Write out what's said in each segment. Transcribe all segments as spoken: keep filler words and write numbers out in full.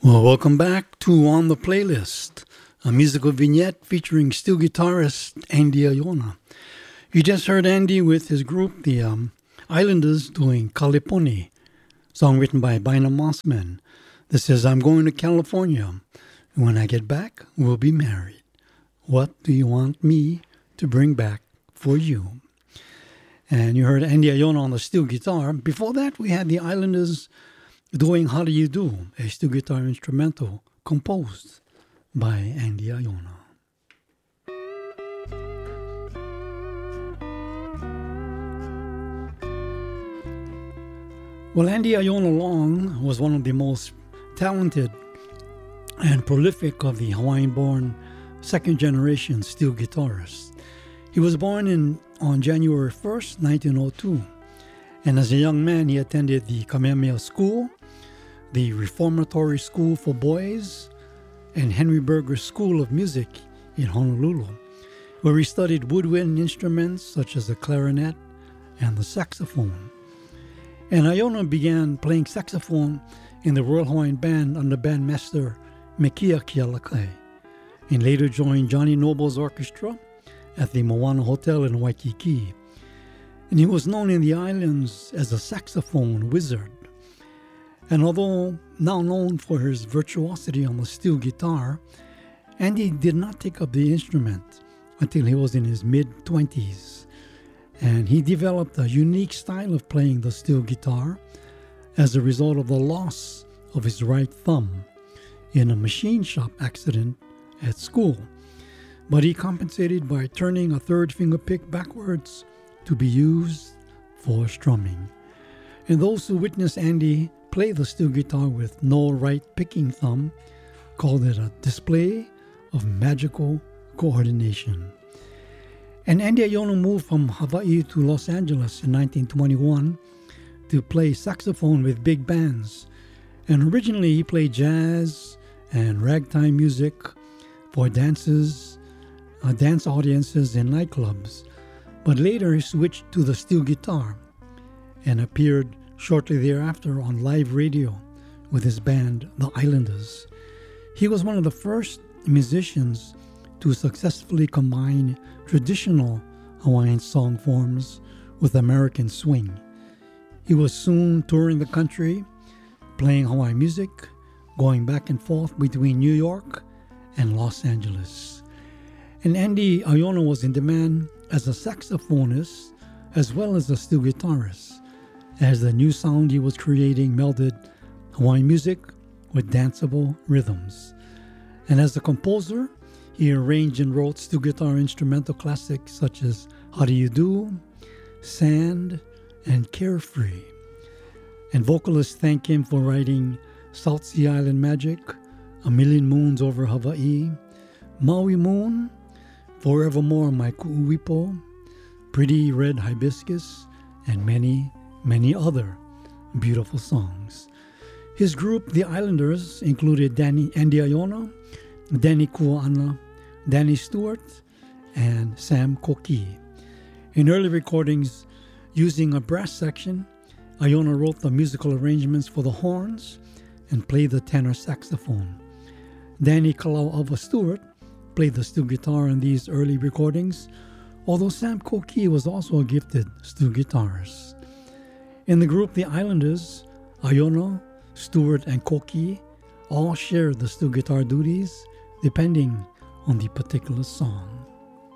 Well, welcome back to On the Playlist, a musical vignette featuring steel guitarist Andy Iona. You just heard Andy with his group, the um, Islanders, doing Kaliponi, song written by Bina Mossman. This is I'm Going to California. When I get back, we'll be married. What do you want me to bring back for you? And you heard Andy Iona on the steel guitar. Before that, we had the Islanders doing How Do You Do, a steel guitar instrumental composed by Andy Iona. Well, Andy Iona Long was one of the most talented and prolific of the Hawaiian-born second-generation steel guitarists. He was born in on January first, nineteen oh two, and as a young man, he attended the Kamehameha School, the Reformatory School for Boys, and Henry Berger School of Music in Honolulu, where he studied woodwind instruments such as the clarinet and the saxophone. And Iona began playing saxophone in the Royal Hawaiian Band under bandmaster Mekia Kealakai, and later joined Johnny Noble's orchestra at the Moana Hotel in Waikiki. And he was known in the islands as a saxophone wizard. And although now known for his virtuosity on the steel guitar, Andy did not take up the instrument until he was in his mid-twenties. And he developed a unique style of playing the steel guitar as a result of the loss of his right thumb in a machine shop accident at school. But he compensated by turning a third finger pick backwards to be used for strumming. And those who witnessed Andy play the steel guitar with no right picking thumb called it a display of magical coordination. And Andy Iona moved from Hawaii to Los Angeles in nineteen twenty-one to play saxophone with big bands. And originally he played jazz and ragtime music for dances, uh, dance audiences in nightclubs. But later he switched to the steel guitar and appeared shortly thereafter on live radio with his band, the Islanders. He was one of the first musicians to successfully combine traditional Hawaiian song forms with American swing. He was soon touring the country, playing Hawaiian music, going back and forth between New York and Los Angeles. And Andy Iona was in demand as a saxophonist as well as a steel guitarist, as the new sound he was creating melded Hawaiian music with danceable rhythms. And as a composer, he arranged and wrote steel guitar instrumental classics such as How Do You Do, Sand, and Carefree. And vocalists thank him for writing South Sea Island Magic, A Million Moons Over Hawaii, Maui Moon, Forevermore My Ku'uipo, Pretty Red Hibiscus, and many, many other beautiful songs. His group, the Islanders, included Danny, Andy Iona, Danny Kua'ana, Danny Stewart, and Sam Koki. In early recordings, using a brass section, Iona wrote the musical arrangements for the horns and played the tenor saxophone. Danny Kalau'ava Stewart played the steel guitar in these early recordings, although Sam Koki was also a gifted steel guitarist. In the group The Islanders, Iona, Stewart, and Koki all shared the steel guitar duties depending on the particular song.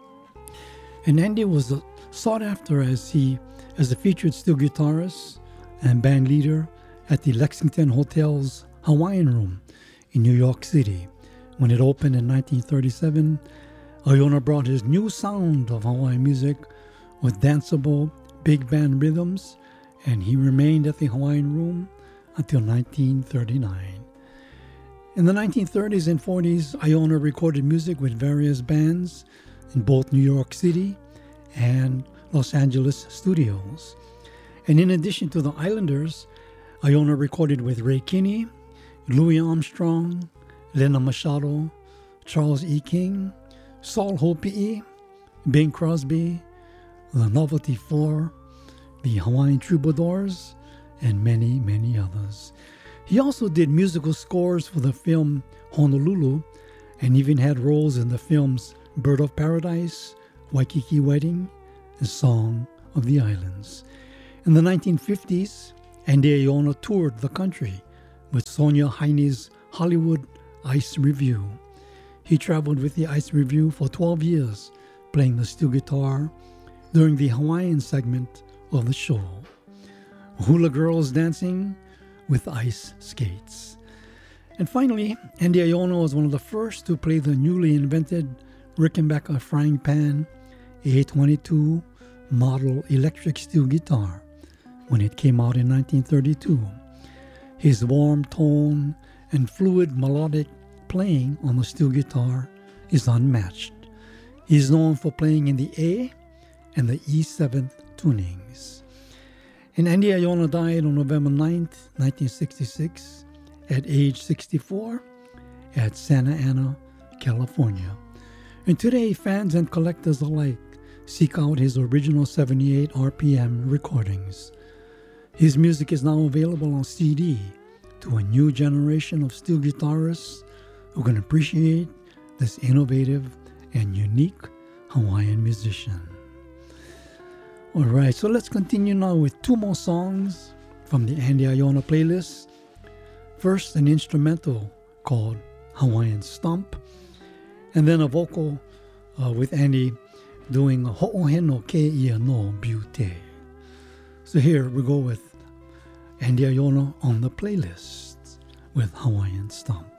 And Andy was sought after as he as a featured steel guitarist and band leader at the Lexington Hotel's Hawaiian Room in New York City. When it opened in nineteen thirty-seven, Iona brought his new sound of Hawaiian music with danceable big band rhythms, and he remained at the Hawaiian Room until nineteen thirty-nine. In the nineteen thirties and forties, Iona recorded music with various bands in both New York City and Los Angeles studios. And in addition to the Islanders, Iona recorded with Ray Kinney, Louis Armstrong, Lena Machado, Charles E. King, Saul Hopi'i, Bing Crosby, the Novelty Four, the Hawaiian Troubadours, and many, many others. He also did musical scores for the film Honolulu and even had roles in the films Bird of Paradise, Waikiki Wedding, and Song of the Islands. In the nineteen fifties, Andy Iono toured the country with Sonia Heine's Hollywood Ice Review. He traveled with the Ice Review for twelve years, playing the steel guitar during the Hawaiian segment of the show. Hula girls dancing with ice skates. And finally, Andy Iono was one of the first to play the newly invented Rickenbacker frying pan A twenty-two model electric steel guitar when it came out in nineteen thirty-two. His warm tone and fluid melodic playing on the steel guitar is unmatched. He is known for playing in the A and the E seventh tunings. And Andy Iono died on November ninth, nineteen sixty-six, at age sixty-four, at Santa Ana, California. And today, fans and collectors alike seek out his original seventy-eight R P M recordings. His music is now available on C D to a new generation of steel guitarists who can appreciate this innovative and unique Hawaiian musician. All right, so let's continue now with two more songs from the Andy Iono playlist. First, an instrumental called Hawaiian Stomp, and then a vocal uh, with Andy doing Ho'ohe no Keia no Beauty. So here we go with Andy Iono on the playlist with Hawaiian Stomp.